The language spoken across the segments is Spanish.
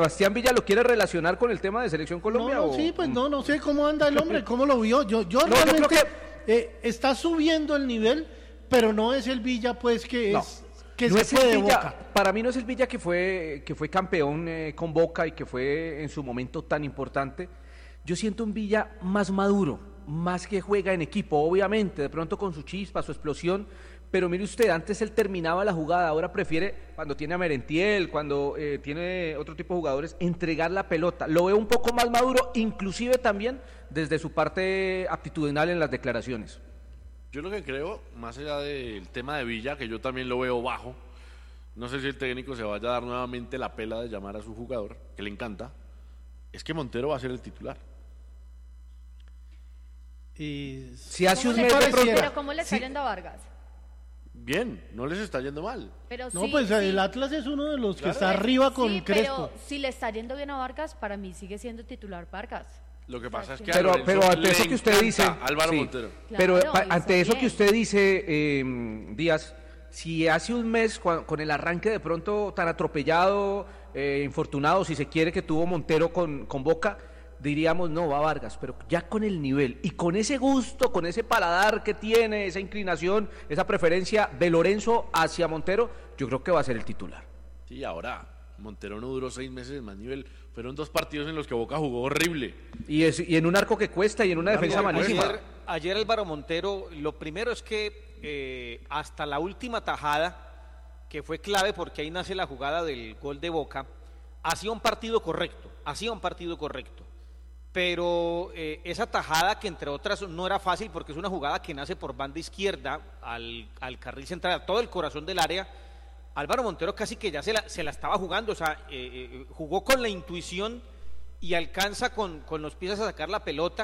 Sebastián Villa lo quiere relacionar con el tema de Selección Colombia. No, o... sí, pues no sé cómo anda el hombre, cómo lo vio. Yo No, realmente yo creo está subiendo el nivel, pero no es el Villa, pues, que No. es que No se es fue el de Villa, Boca. para mí no es el Villa que fue campeón con Boca y que fue en su momento tan importante. Yo siento un Villa más maduro, más que juega en equipo, obviamente, de pronto con su chispa, su explosión, pero mire usted, antes él terminaba la jugada, ahora prefiere, cuando tiene a Merentiel, cuando tiene otro tipo de jugadores, entregar la pelota. Lo veo un poco más maduro, inclusive también desde su parte aptitudinal en las declaraciones. Yo lo que creo, más allá del tema de Villa, que yo también lo veo bajo, no sé si el técnico se vaya a dar nuevamente la pela de llamar a su jugador, que le encanta, es que Montero va a ser el titular. Y Si hace un ¿Cómo mes le- de pronto... Pero ¿cómo le está Sí. yendo a Vargas? Bien, no les está yendo mal. Pero no, sí, pues sí. el Atlas es uno de los que Claro. está arriba con Sí, Crespo. pero si le está yendo bien a Vargas, para mí sigue siendo titular Vargas. Lo que pasa es que Pero- a Lorenzo pero ante le eso que usted encanta dice, Álvaro sí. Montero. Pero Claro, y ante está eso que bien. usted dice, Díaz, si hace un mes, con el arranque de pronto tan atropellado, infortunado, si se quiere, que tuvo Montero con Boca, diríamos, no, va Vargas, pero ya con el nivel y con ese gusto, con ese paladar que tiene, esa inclinación, esa preferencia de Lorenzo hacia Montero, yo creo que va a ser el titular. Sí, ahora, Montero no duró 6 meses de más nivel. Fueron 2 partidos en los que Boca jugó horrible. Y en un arco que cuesta y en una defensa malísima. Ayer Álvaro Montero, lo primero es que hasta la última tajada, que fue clave porque ahí nace la jugada del gol de Boca, hacía un partido correcto, pero esa tajada, que entre otras no era fácil porque es una jugada que nace por banda izquierda al carril central, a todo el corazón del área. Álvaro Montero casi que ya se la estaba jugando, o sea, jugó con la intuición y alcanza con los pies a sacar la pelota,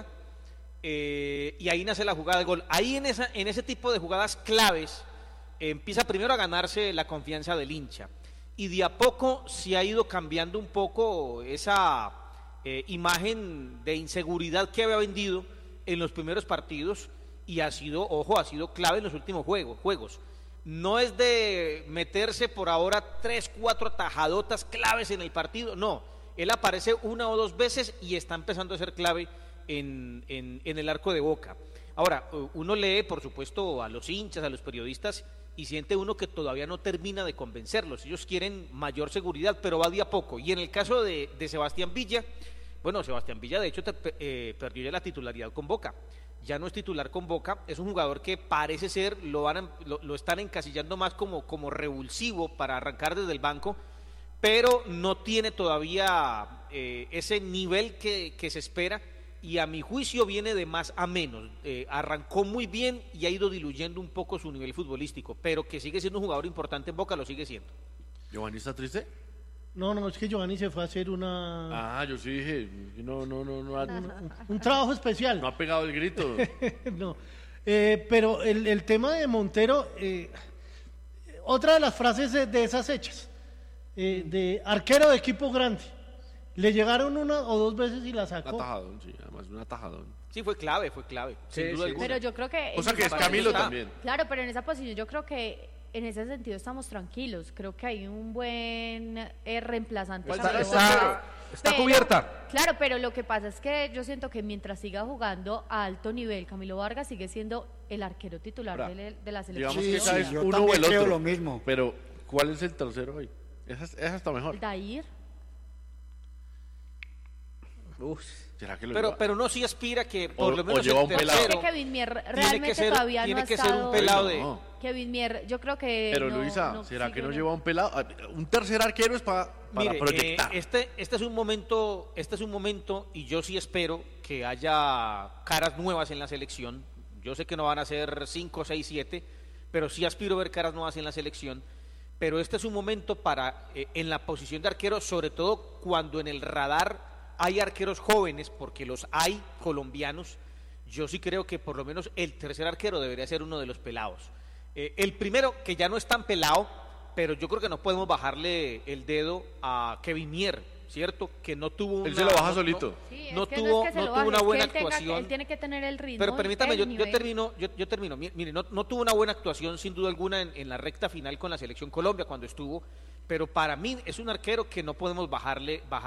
y ahí nace la jugada del gol. Ahí en ese tipo de jugadas claves empieza primero a ganarse la confianza del hincha, y de a poco se ha ido cambiando un poco esa imagen de inseguridad que había vendido en los primeros partidos, y ha sido clave en los últimos juegos. No es de meterse por ahora 3, 4 tajadotas claves en el partido, no, él aparece 1 o 2 veces y está empezando a ser clave en el arco de Boca. Ahora, uno lee, por supuesto, a los hinchas, a los periodistas, y siente uno que todavía no termina de convencerlos. Ellos quieren mayor seguridad, pero va de a poco. Y en el caso de Sebastián Villa, bueno, Sebastián Villa de hecho perdió ya la titularidad con Boca. Ya no es titular con Boca, es un jugador que parece ser, lo están encasillando más como revulsivo para arrancar desde el banco, pero no tiene todavía ese nivel que se espera, y a mi juicio viene de más a menos. Arrancó muy bien y ha ido diluyendo un poco su nivel futbolístico, pero que sigue siendo un jugador importante en Boca, lo sigue siendo. ¿Giovanni está triste? No, es que Giovanni se fue a hacer Yo sí dije, no, un trabajo especial. no ha pegado el grito. No, pero el tema de Montero, otra de las frases de esas hechas, de arquero de equipo grande, le llegaron 1 o 2 veces y la Un sacó. atajadón, sí, además un atajadón. Sí, fue clave, sin duda alguna. Pero yo creo que... O sea en que esa es Camilo posición- también. Claro, pero en esa posición yo creo que en ese sentido estamos tranquilos. Creo que hay un buen reemplazante. Pues para está- Vargas. está Pero- cubierta. Claro, pero lo que pasa es que yo siento que mientras siga jugando a alto nivel, Camilo Vargas sigue siendo el arquero titular Ahora, de la selección. Digamos que esa es yo uno o también el creo otro. lo mismo. Pero, ¿cuál es el tercero hoy? Esa está mejor. Dair. ¿Será que lo Pero uno sí aspira que por O- lo menos o lleva el un Yo pelado. creo tercero que Kevin Mier tiene que realmente ser, todavía tiene no ha que ser un estado... pelado Ay, no. Kevin Mier, yo creo que... Pero no- Luisa, ¿será que no sigue- lleva un pelado? Un tercer arquero es para Mire, proyectar. este es un momento, y yo sí espero que haya caras nuevas en la selección. Yo sé que no van a ser 5, 6, 7, pero sí aspiro a ver caras nuevas en la selección. Pero este es un momento para, en la posición de arquero, sobre todo cuando en el radar hay arqueros jóvenes, porque los hay colombianos. Yo sí creo que por lo menos el tercer arquero debería ser uno de los pelados. El primero, que ya no es tan pelado, pero yo creo que no podemos bajarle el dedo a Kevin Mier, ¿cierto? Que no tuvo Él se lo baja solito. Sí, no es que tuvo, es que se no lo tuvo baje, una es que buena él tenga- actuación. él tiene que tener el ritmo. Pero permítame, el yo nivel. termino. Mire, no tuvo una buena actuación sin duda alguna en la recta final con la Selección Colombia cuando estuvo, pero para mí es un arquero que no podemos bajarle